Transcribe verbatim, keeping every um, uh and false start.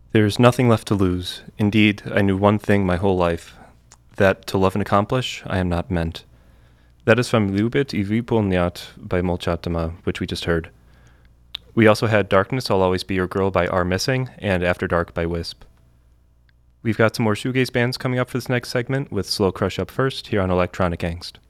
There's nothing left to lose. Indeed, I knew one thing my whole life, that to love and accomplish, I am not meant. That is from Ljubit I Vypolnyat by Molchatama, which we just heard. We also had Darkness, I'll Always Be Your Girl by R Missing, and After Dark by Wisp. We've got some more shoegaze bands coming up for this next segment, with Slow Crush up first, here on Electronic Angst.